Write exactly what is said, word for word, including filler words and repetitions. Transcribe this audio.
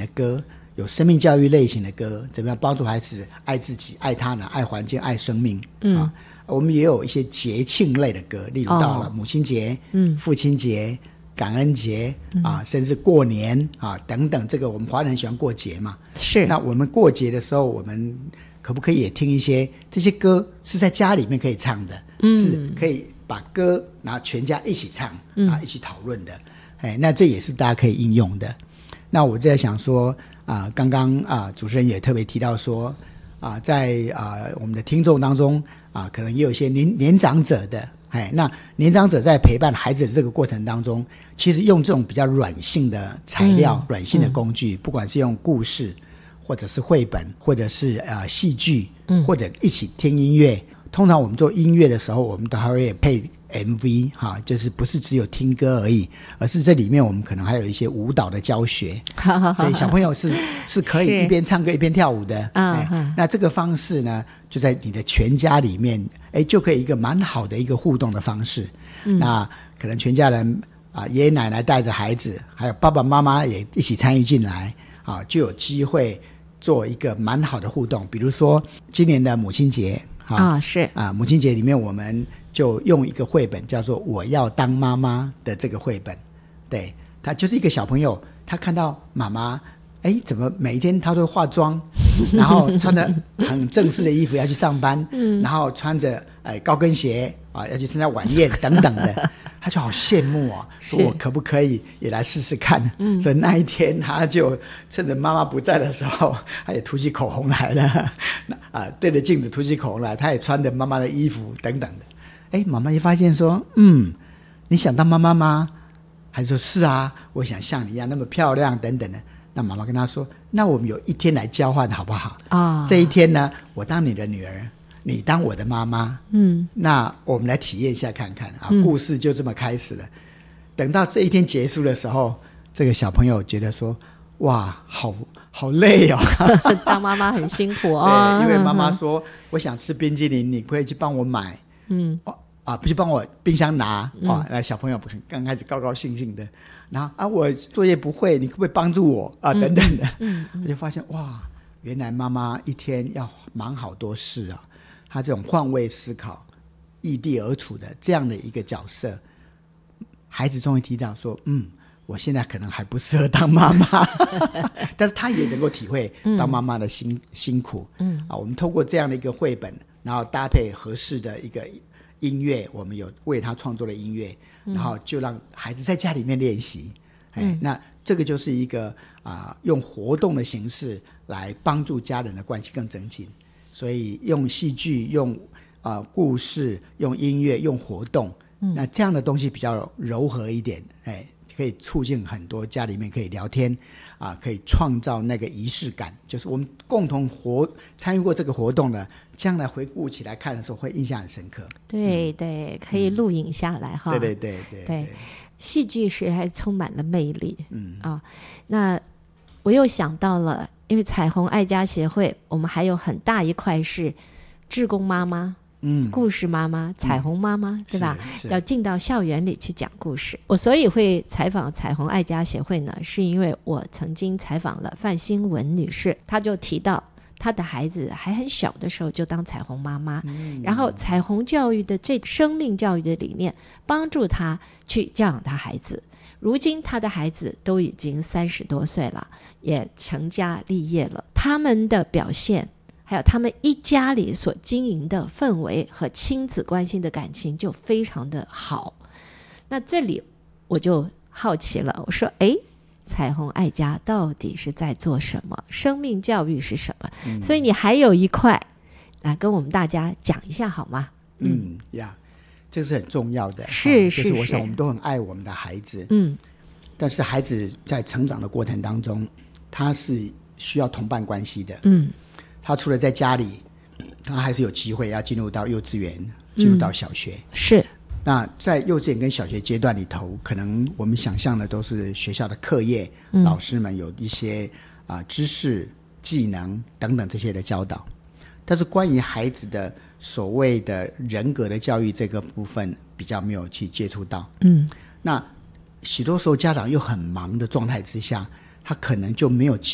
的歌，有生命教育类型的歌，怎么样帮助孩子爱自己、爱他人、爱环境、爱生命、嗯啊、我们也有一些节庆类的歌，例如到了母亲节、哦、父亲节、感恩节、嗯、啊，甚至过年啊等等，这个我们华人很喜欢过节嘛， 是。那我们过节的时候，我们可不可以也听一些这些歌是在家里面可以唱的，嗯、是可以把歌然后全家一起唱、嗯、啊，一起讨论的，哎，那这也是大家可以应用的。那我在想说啊、呃，刚刚啊、呃、主持人也特别提到说啊、呃，在啊、呃、我们的听众当中啊、呃，可能也有一些年年长者的，哎，那年长者在陪伴孩子的这个过程当中，其实用这种比较软性的材料、嗯、软性的工具、嗯，不管是用故事，或者是绘本，或者是呃戏剧，嗯，或者一起听音乐。通常我们做音乐的时候，我们都还会配 M V 哈，就是不是只有听歌而已，而是这里面我们可能还有一些舞蹈的教学，所以小朋友是是可以一边唱歌一边跳舞的。哎，那这个方式呢，就在你的全家里面，哎，就可以一个蛮好的一个互动的方式。嗯、那可能全家人啊，爷爷奶奶带着孩子，还有爸爸妈妈也一起参与进来啊，就有机会做一个蛮好的互动。比如说今年的母亲节。 啊、哦，是啊，母亲节里面我们就用一个绘本叫做《我要当妈妈》的这个绘本，对，他就是一个小朋友，他看到妈妈，哎，怎么每一天他都化妆，然后穿着很正式的衣服要去上班，嗯，然后穿着哎高跟鞋啊要去参加晚宴等等的，他就好羡慕哦，说我可不可以也来试试看？嗯，所以那一天他就趁着妈妈不在的时候，他也涂起口红来了，啊，对着镜子涂起口红来，他也穿着妈妈的衣服等等的。哎，妈妈一发现说，嗯，你想当妈妈吗？还说是啊，我想像你一样那么漂亮等等的。那妈妈跟他说，那我们有一天来交换好不好？啊、哦，这一天呢，我当你的女儿。你当我的妈妈，嗯，那我们来体验一下看看啊、嗯，故事就这么开始了。等到这一天结束的时候，这个小朋友觉得说，哇，好好累哦， 当妈妈很辛苦哦。 对，因为妈妈说，我想吃冰淇淋，你可以去帮我买，嗯，哦、啊，不去帮我冰箱拿，嗯、哦，那小朋友刚开始高高兴兴的，然后啊，我作业不会，你可不可以帮助我啊？等等的，嗯，他就发现哇，原来妈妈一天要忙好多事啊。他这种换位思考、异地而处的这样的一个角色，孩子终于提到说：“嗯，我现在可能还不适合当妈妈，但是他也能够体会当妈妈的辛、嗯、辛苦。嗯啊，我们透过这样的一个绘本，然后搭配合适的一个音乐，我们有为他创作的音乐，然后就让孩子在家里面练习。嗯、哎，那这个就是一个啊、呃，用活动的形式来帮助家人的关系更增进。”所以用戏剧、用啊、呃、故事、用音乐、用活动、嗯，那这样的东西比较柔和一点，哎，可以促进很多家里面可以聊天啊、呃，可以创造那个仪式感，就是我们共同活参与过这个活动的，将来回顾起来看的时候会印象很深刻。 对、嗯、对，可以录影下来哈、 嗯。对对对对 对, 对， 戏剧是还充满了魅力。嗯啊，那我又想到了。因为彩虹爱家协会我们还有很大一块是志工妈妈、嗯、故事妈妈、彩虹妈妈、嗯、对吧？要进到校园里去讲故事。我所以会采访彩虹爱家协会呢，是因为我曾经采访了范新文女士，她就提到她的孩子还很小的时候就当彩虹妈妈、嗯、然后彩虹教育的这生命教育的理念帮助她去教养她孩子。如今他的孩子都已经三十多岁了，也成家立业了，他们的表现还有他们一家里所经营的氛围和亲子关系的感情就非常的好。那这里我就好奇了，我说诶，彩虹爱家到底是在做什么？生命教育是什么？嗯、所以你还有一块来跟我们大家讲一下好吗？ 嗯呀、嗯这是很重要的， 是是是， 就是我想我们都很爱我们的孩子，嗯，但是孩子在成长的过程当中，他是需要同伴关系的，嗯，他除了在家里，他还是有机会要进入到幼稚园，进入到小学， 嗯、是。 那在幼稚园跟小学阶段里头，可能我们想象的都是学校的课业，嗯、老师们有一些啊、呃、知识、技能等等这些的教导，但是关于孩子的所谓的人格的教育这个部分比较没有去接触到，嗯，那许多时候家长又很忙的状态之下，他可能就没有